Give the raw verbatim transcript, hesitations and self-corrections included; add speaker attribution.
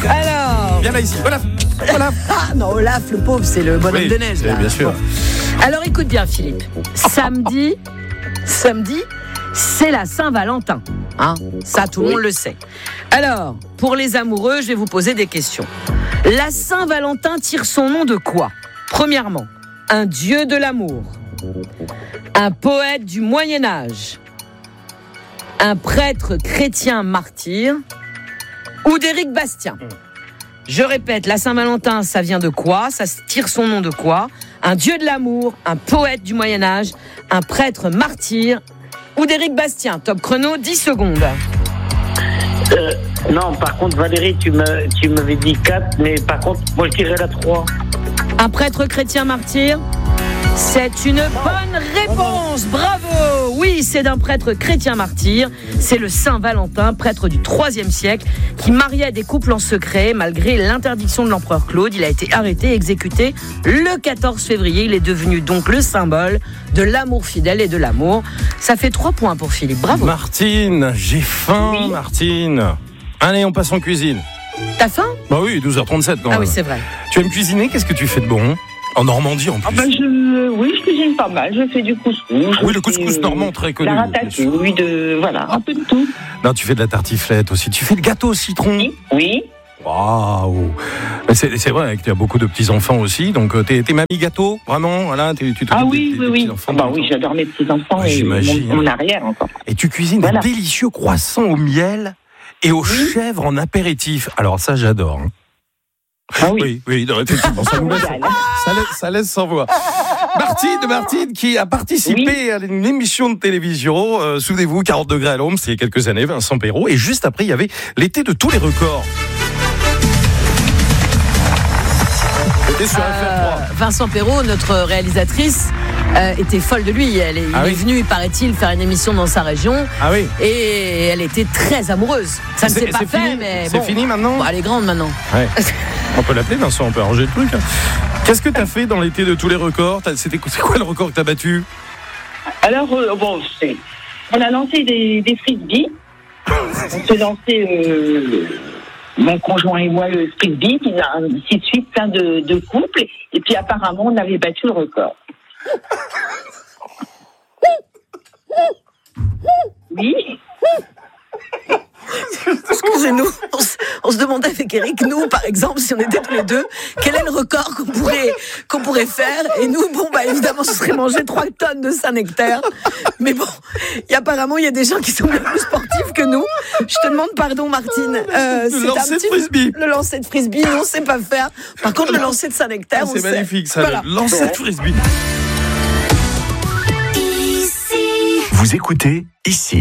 Speaker 1: Alors.
Speaker 2: Viens là ici, Olaf. Olaf.
Speaker 1: Ah non, Olaf, le pauvre, c'est le bonhomme
Speaker 2: Oui,
Speaker 1: de neige. Là.
Speaker 2: bien sûr.
Speaker 1: Bon. Alors écoute bien, Philippe. Samedi, samedi, c'est la Saint-Valentin. Hein, ça, tout le
Speaker 3: Oui.
Speaker 1: monde le sait. Alors, pour les amoureux, je vais vous poser des questions. La Saint-Valentin tire son nom de quoi ? Premièrement, un dieu de l'amour, un poète du Moyen-Âge, un prêtre chrétien martyr ou d'Éric Bastien. Je répète, la Saint-Valentin, ça vient de quoi ? Ça tire son nom de quoi ? Un dieu de l'amour, un poète du Moyen-Âge, un prêtre martyr ou d'Éric Bastien. Top chrono, dix secondes.
Speaker 3: Euh, non, par contre, Valérie, tu, me, tu m'avais dit quatre, mais par contre, moi, je dirais la trois.
Speaker 1: Un prêtre chrétien martyr ? C'est une bonne réponse, bravo. Oui, c'est d'un prêtre chrétien martyr. C'est le Saint Valentin, prêtre du troisième siècle, qui mariait des couples en secret malgré l'interdiction de l'empereur Claude. Il a été arrêté et exécuté le quatorze février. Il est devenu donc le symbole de l'amour fidèle et de l'amour. Ça fait trois points pour Philippe, bravo.
Speaker 2: Martine, j'ai faim,
Speaker 3: Oui.
Speaker 2: Martine. Allez, on passe en cuisine.
Speaker 1: T'as faim ?
Speaker 2: Bah oui, douze heures trente-sept quand
Speaker 1: Ah
Speaker 2: même.
Speaker 1: oui, c'est vrai.
Speaker 2: Tu aimes cuisiner ? Qu'est-ce que tu fais de bon ? En Normandie en plus.
Speaker 3: Ah ben je, oui, je cuisine pas mal. Je fais du couscous.
Speaker 2: Oui, le couscous normand très connu.
Speaker 3: La ratatouille, de voilà, un peu de tout.
Speaker 2: Non, tu fais de la tartiflette aussi. Tu fais le gâteau au citron.
Speaker 3: Oui, oui.
Speaker 2: Waouh. Mais c'est, c'est vrai que tu as beaucoup de petits-enfants aussi. Donc, t'es, t'es mamie gâteau, vraiment voilà, t'es, tu t'occupes
Speaker 3: Ah oui,
Speaker 2: des,
Speaker 3: oui,
Speaker 2: des
Speaker 3: oui.
Speaker 2: petits-enfants.
Speaker 3: Ah bah oui, j'adore mes petits enfants
Speaker 2: Ah,
Speaker 3: et
Speaker 2: j'imagine.
Speaker 3: mon, mon arrière encore.
Speaker 2: Et tu cuisines
Speaker 3: Voilà.
Speaker 2: des délicieux croissants au miel et aux chèvres en apéritif. Alors ça, j'adore. hein.
Speaker 3: Ah oui.
Speaker 2: Oui, oui, non, effectivement, ça, nous laisse, ça, laisse, ça laisse sans voix. Martine, Martine, qui a participé
Speaker 3: Oui.
Speaker 2: à une émission de télévision, euh, souvenez-vous, quarante degrés à l'ombre, c'était il y a quelques années, Vincent Perrault, et juste après, il y avait l'été de tous les records. C'était sur F R trois.
Speaker 1: Euh, Vincent Perrault, notre réalisatrice, euh, était folle de lui. Elle est,
Speaker 2: Ah
Speaker 1: il
Speaker 2: oui.
Speaker 1: est venu, paraît-il, faire une émission dans sa région.
Speaker 2: Ah oui.
Speaker 1: Et elle était très amoureuse. Ça ne
Speaker 2: C'est-
Speaker 1: s'est pas
Speaker 2: c'est
Speaker 1: fait,
Speaker 2: fini
Speaker 1: mais
Speaker 2: C'est
Speaker 1: bon.
Speaker 2: fini maintenant
Speaker 1: Bon, elle est grande maintenant.
Speaker 2: Ouais. On peut l'appeler Vincent, on peut arranger le truc. hein. Qu'est-ce que t'as fait dans l'été de tous les records ? T'as- C'était, c'est quoi le record que t'as battu ?
Speaker 3: Alors, euh, bon, c'est, on a lancé des, des frisbees. On s'est lancé, euh, mon conjoint et moi, le frisbee, puis ainsi de suite, plein de, de couples. Et puis, apparemment, on avait battu le record. Oui.
Speaker 1: Excusez-nous, on se, on se demandait avec Eric, nous, par exemple, si on était tous les deux, quel est le record qu'on pourrait, qu'on pourrait faire. Et nous, bon, bah, évidemment, ce serait manger trois tonnes de Saint-Nectaire. Mais bon, y a, apparemment, il y a des gens qui sont bien plus sportifs que nous. Je te demande pardon, Martine. Euh,
Speaker 2: Le
Speaker 1: c'est
Speaker 2: lancer
Speaker 1: un
Speaker 2: de
Speaker 1: petit-
Speaker 2: frisbee.
Speaker 1: Le lancer de frisbee, nous, on sait pas faire. Par contre, le lancer de Saint-Nectaire,
Speaker 2: Ah,
Speaker 1: on
Speaker 2: c'est
Speaker 1: sait.
Speaker 2: magnifique, ça.
Speaker 1: Voilà.
Speaker 2: Lancer de frisbee.
Speaker 4: Vous écoutez ici.